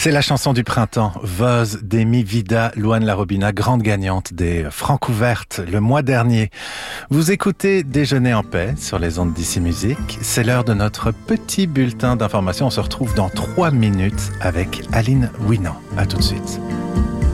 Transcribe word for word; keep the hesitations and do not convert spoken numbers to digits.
C'est la chanson du printemps, Voz de mi vida, Louane Larobina, grande gagnante des Francouvertes le mois dernier. Vous écoutez Déjeuner en paix sur les ondes d'Ici Musique. C'est l'heure de notre petit bulletin d'information. On se retrouve dans trois minutes avec Aline Winan. À tout de suite.